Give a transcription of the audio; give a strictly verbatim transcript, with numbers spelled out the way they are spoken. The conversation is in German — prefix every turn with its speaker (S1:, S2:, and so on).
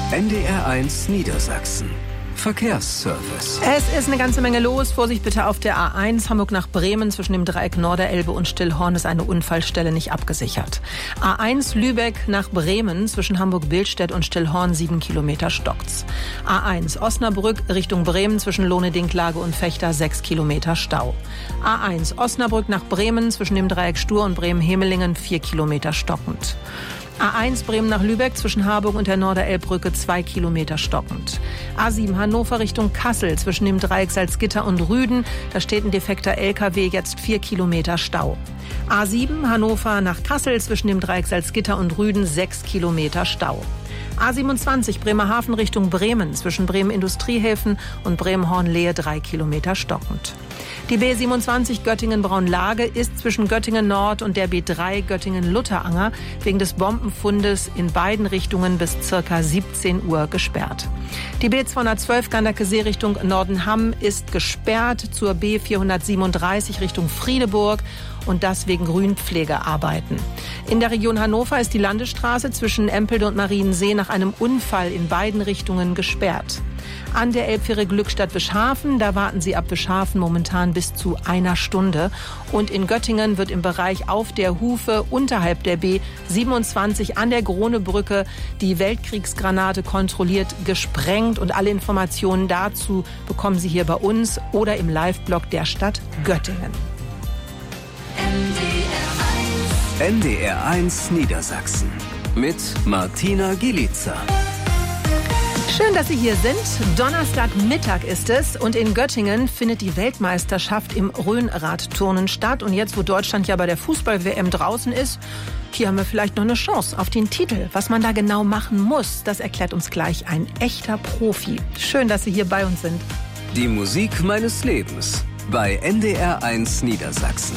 S1: N D R eins Niedersachsen. Verkehrsservice.
S2: Es ist eine ganze Menge los. Vorsicht bitte auf der A eins, Hamburg nach Bremen. Zwischen dem Dreieck Norderelbe und Stillhorn ist eine Unfallstelle nicht abgesichert. A eins Lübeck nach Bremen. Zwischen Hamburg-Billstedt und Stillhorn sieben Kilometer stockt's. A eins Osnabrück Richtung Bremen. Zwischen Lohne-Dinklage und Vechta sechs Kilometer Stau. A eins Osnabrück nach Bremen. Zwischen dem Dreieck Stur und Bremen-Hemelingen vier Kilometer stockend. A eins Bremen nach Lübeck zwischen Harburg und der Norderelbbrücke zwei Kilometer stockend. A sieben Hannover Richtung Kassel zwischen dem Dreieck Salzgitter und Rüden. Da steht ein defekter L K W, jetzt vier Kilometer Stau. A sieben Hannover nach Kassel zwischen dem Dreieck Salzgitter und Rüden sechs Kilometer Stau. A siebenundzwanzig Bremerhaven Richtung Bremen zwischen Bremen Industriehäfen und Bremen-Hornlehe drei Kilometer stockend. Die B siebenundzwanzig Göttingen-Braunlage ist zwischen Göttingen Nord und der B drei Göttingen-Lutteranger wegen des Bombenfundes in beiden Richtungen bis ca. siebzehn Uhr gesperrt. Die B zweihundertzwölf Gandakesee Richtung Nordenham ist gesperrt zur B vierhundertsiebenunddreißig Richtung Friedeburg und das wegen Grünpflegearbeiten. In der Region Hannover ist die Landesstraße zwischen Empelde und Mariensee nach einem Unfall in beiden Richtungen gesperrt. An der Elbfähre Glückstadt-Wischhafen, da warten Sie ab Wischhafen momentan bis zu einer Stunde. Und in Göttingen wird im Bereich auf der Hufe unterhalb der B siebenundzwanzig an der Gronebrücke die Weltkriegsgranate kontrolliert gesprengt. Und alle Informationen dazu bekommen Sie hier bei uns oder im Live-Blog der Stadt Göttingen.
S1: N D R eins Niedersachsen mit Martina Gielica.
S2: Schön, dass Sie hier sind. Donnerstagmittag ist es und in Göttingen findet die Weltmeisterschaft im Rhönradturnen statt. Und jetzt, wo Deutschland ja bei der Fußball-W M draußen ist, hier haben wir vielleicht noch eine Chance auf den Titel. Was man da genau machen muss, das erklärt uns gleich ein echter Profi. Schön, dass Sie hier bei uns sind.
S1: Die Musik meines Lebens bei N D R eins Niedersachsen.